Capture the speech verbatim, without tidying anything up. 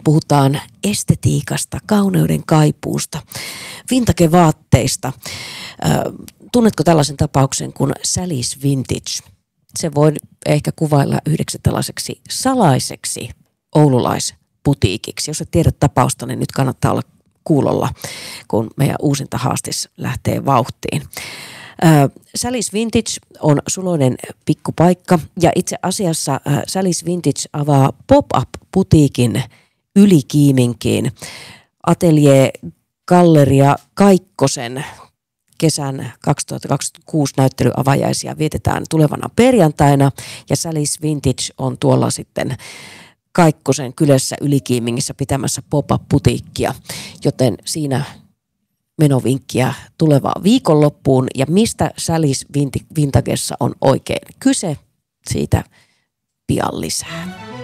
puhutaan estetiikasta, kauneuden kaipuusta, vintage-vaatteista. Tunnetko tällaisen tapauksen kuin Sally's Vintage? Se voi ehkä kuvailla yhdeksi tällaiseksi salaiseksi oululaisputiikiksi. Jos et tiedä tapausta, niin nyt kannattaa olla kuulolla, kun meidän uusinta haastis lähtee vauhtiin. Sally's Vintage on suloinen pikkupaikka ja itse asiassa Sally's Vintage avaa pop-up-putiikin Ylikiiminkiin. Atelier Galleria Kaikkosen kesän kaksituhattakaksikymmentäkuusi näyttelyavajaisia vietetään tulevana perjantaina ja Sally's Vintage on tuolla sitten Kaikkosen kylässä Ylikiimingissä pitämässä pop-up-putiikkia, joten siinä menovinkkiä tulevaan viikonloppuun ja mistä Sally's Vintagessa on oikein kyse, siitä pian lisää.